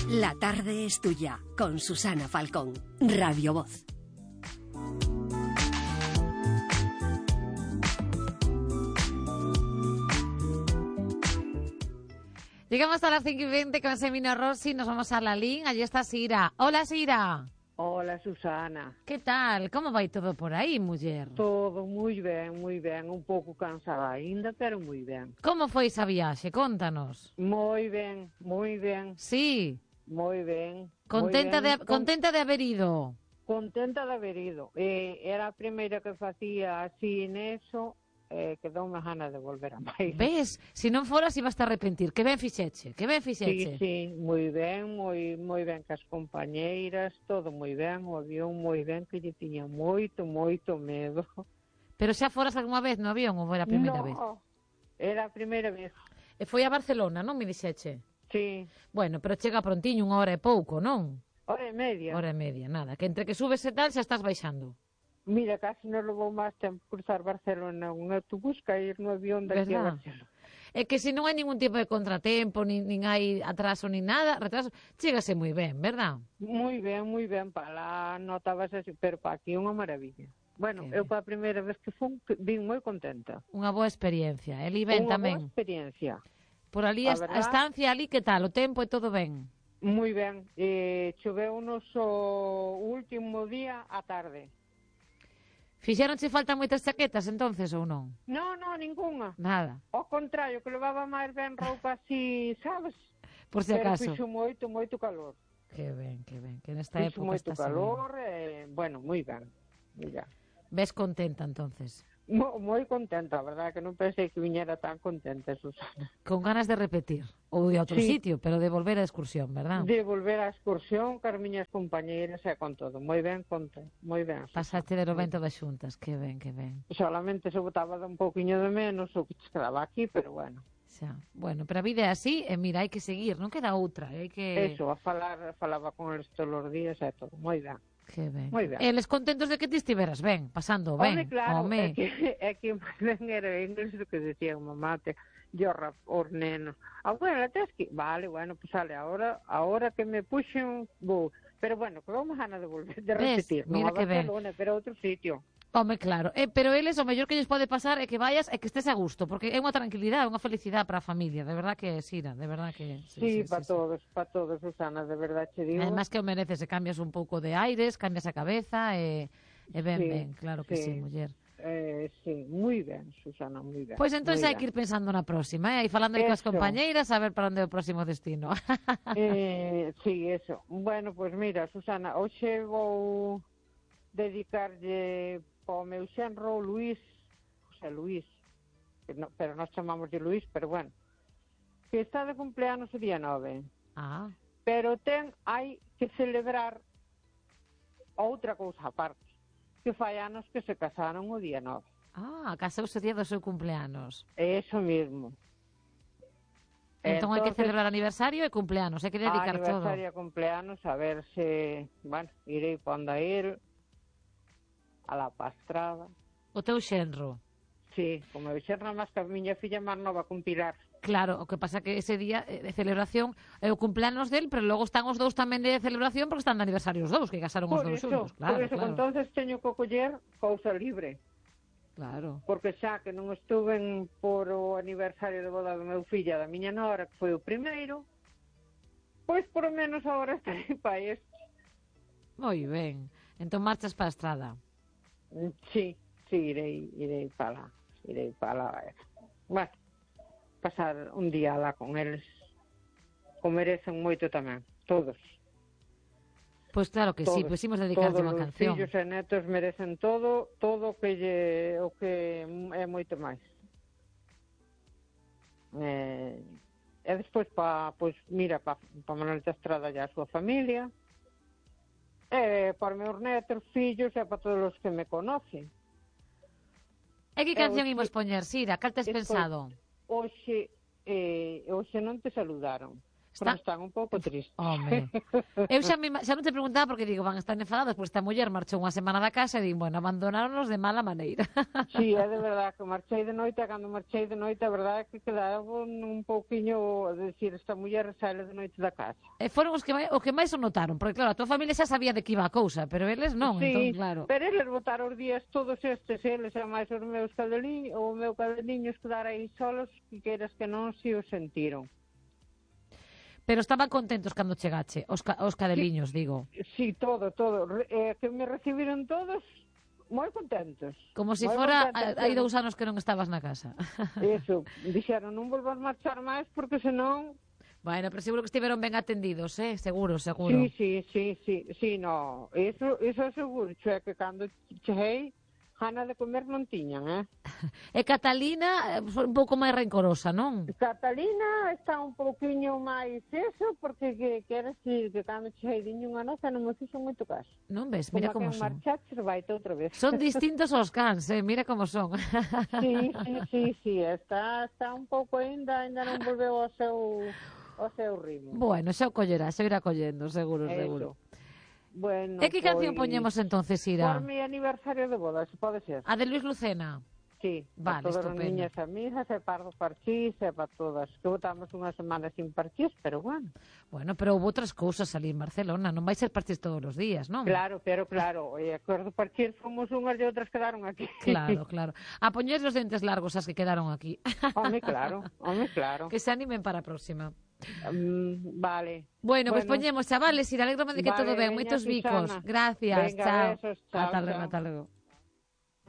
La tarde es tuya, con Susana Falcón, Radio Voz. Llegamos a las 5:20 con Semino Rossi, nos vamos a Lalín, allí está Sira. Hola, Sira. Hola, Susana. Que tal? Como vai todo por aí, muller? Todo moi ben, un pouco cansada aínda, pero moi ben. Como foi esa viaxe? Contanos. Moi ben. Sí. Moi ben. Contenta de haber ido. Contenta de haber ido. Era a primeira que facía así neso, quedou unha gana de volver a máis. Ves? Se non foras ibas a arrepentir. Que ben fixeche, Sí, moi ben cas compañeiras, todo moi ben, o avión moi ben, que lle tiña moito medo. Pero xa foras algunha vez no avión ou era a primeira vez? No, era a primeira vez. E foi a Barcelona, non me dixeche? Sí. Bueno, pero chega prontiño, 1 hora e pouco, non? Hora e media. Hora e media, nada. Que entre que subes e tal xa estás baixando. Mira, casi non levou máis tempo cruzar Barcelona un autobús que ir no avión daqui a Barcelona. É que se non hai ningún tipo de contratempo, nin hai atraso, nin nada, retraso, chégase moi ben, verdad? Moi ben, para lá notabas así, pero para aquí unha maravilla. Bueno, eu para a primeira vez que fun, vin moi contenta. Unha boa experiencia, Eli ben tamén. Unha boa experiencia. Por ali, a estancia ali, que tal? O tempo e todo ben? Moi ben, choveunos o último día á tarde. Fixéronche falta moitas chaquetas entonces ou non? Non, ningunha. Nada. Ao contrario, que levaba máis ben roupa así, sabes? Por si acaso. Pero fixo moito calor. Que ben, que nesta época moito calor, bueno, moi ben. Ves contenta entonces? Moi contenta, a verdade, que non pensei que viñera tan contenta, Susana. Con ganas de repetir, ou de outro sitio, pero de volver á excursión, verdad? De volver á excursión, car miñas compañeiras e con todo, moi ben, moi ben. Pasaste de 90 das xuntas, que ben. Solamente se botaba de un pouquiño de menos o que se quedaba aquí, pero bueno. Xa, bueno, pero a vida é así, e mira, hai que seguir, non queda outra, hai que... Eso, falaba con eles todos os días e todo, moi ben. Que ben. Moi ben. Eles contentos de que ti estiveras ben, pasando ben. Home, claro, é que máis ben era inglés do que decía mamá, os nenos. Bueno, tes que... Vale, bueno, pues sale, ahora que me puxen, vou. Pero bueno, que vamos a de volver, de repetir. Mira non que a Barcelona, pero a outro sitio. Home, claro, pero eles o mellor que lles pode pasar é que vayas e que estés a gusto, porque é unha tranquilidade, unha felicidade para a familia, de verdad que Sira, de verdad que... Sí, para todos, Susana, de verdad che digo. Además que o mereces, e cambias un pouco de aires, cambias a cabeza, e ben, claro que sí, muller. Sí, moi ben, Susana, moi ben. Pois entón hai que ir pensando na próxima, e falando aí coas compañeiras, a ver para onde é o próximo destino. Sí, eso. Bueno, pois mira, Susana, hoxe vou dedicarlle ao meu xenro José Luís, pero nós chamamos de Luís, pero bueno, que está de cumpleanos o día 9. Pero hai que celebrar outra cousa aparte, que fai anos que se casaron o día 9. Casouse o día do seu cumpleanos. Eso mesmo. Entón hai que celebrar aniversario e cumpleanos, hai que dedicar todo. Aniversario e cumpleanos, a ver se, bueno, irei pondo a ir a la Pastrada. O teu xenro? Sí, como o xenro máis que a miña filla máis nova con Pilar. Claro, o que pasa que ese día de celebración é o cumpleanos del, pero logo están os dous tamén de celebración porque están de aniversario os dous, que casaron os dous xuntos. Por eso, entonces teño que coller cousa libre. Claro. Porque xa que non estuven por o aniversario de boda do meu filla da miña nora, que foi o primeiro, pois por lo menos agora estarei para este. Moi ben. Entón marchas para a estrada. Sí, irei para lá. Bueno, pasar un día lá con eles. Que merecen moito tamén, todos. Pois claro que sí, pois imos dedicarlle unha canción. Todos os fillos e netos merecen todo o que é moito máis. E despois para Manuel da Estrada e a súa familia, para meus netos, fillos e para todos os que me conocen. E que canción imos poñer, Sira? Cal tes pensado? Hoxe non te saludaron. Están un pouco tristes. Home. Eu xa non te preguntaba porque digo, van a estar enfadados, porque esta muller marchou unha semana da casa e digo, bueno, abandonaronnos de mala maneira. Sí, é de verdade que marchei de noite, cando marchei de noite, a verdade é que quedaba un pouquiño, a decir, esta muller sale de noite da casa. Foron os que máis o notaron, porque claro, a tua familia xa sabía de que iba a cousa, pero eles non, sí, entón, claro. Pero eles botaron os días todos estes, eles e máis os meus cadeliños, o meu cadeliños quedar aí solos, que queiras que non si o sentiron. Pero estaban contentos cando chegache, os cadeliños, digo. Sí, todo. Que me recibiron todos moi contentos. Como se fora hai 2 anos que non estabas na casa. Eso, dixeron, non volvas marchar máis porque senón... Bueno, pero seguro que estiveron ben atendidos, seguro. Sí, no, eso seguro, que cando cheguei, gana de comer non tiñan, E Catalina foi un pouco máis rencorosa, non? Catalina está un pouquiño máis eso, porque quere decir que cando cheguei diño unha noza non me fixo moito caso. Non ves, mira como son. Marchaches, vaite outra vez. Son distintos os cans, mira como son. Sí, está un pouco ainda non volveu ao seu ritmo. Bueno, xa o collerá, xa irá collendo, seguro. Bueno, e que canción poñemos entonces, Ira? Por mi aniversario de boda, se pode ser. A de Luis Lucena? Sí, vale, para todas estupendo. As niñas amigas, e Pardo Parchís, e para todas. Que botamos unha semana sin parchís, pero bueno. Bueno, pero houve outras cousas ali en Barcelona, non vai ser parchís todos os días, non? Claro. E acordo parchís fomos unhas e outras quedaron aquí. Claro. A poñer os dentes largos as que quedaron aquí. Home, claro. Que se animen para a próxima. Vale. Bueno, pues poñemos, chavales, y alégrame de que todo ben, moitos bicos. Gracias, Venga, chao. besos, chao. Ata logo.